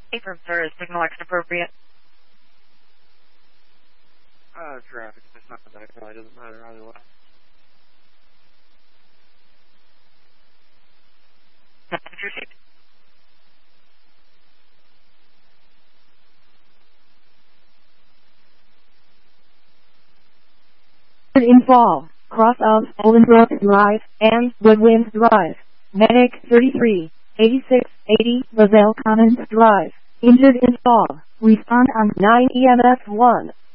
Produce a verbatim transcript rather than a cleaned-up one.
Affirm, sir. Is signal X appropriate? Uh, traffic. It's not that. It probably doesn't matter either way. Message received. In fall, cross of Bolingbrook Drive and Woodwind Drive. Medic thirty-three, eighty-six, eighty, Lazelle Commons Drive. Injured in fall. Respond on nine E M S one.